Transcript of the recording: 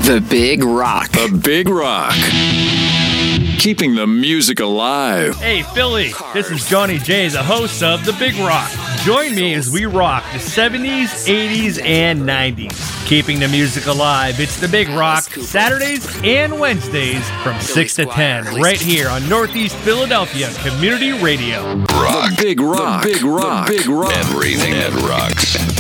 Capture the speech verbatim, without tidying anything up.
The Big Rock. The Big Rock. Keeping the music alive. Hey, Philly, this is Johnny J, the host of The Big Rock. Join me as we rock the seventies, eighties, and nineties. Keeping the music alive, it's The Big Rock, Saturdays and Wednesdays from six to ten, right here on Northeast Philadelphia Community Radio. Rock. The Big Rock. The Big Rock. The Big Rock. Everything that rocks.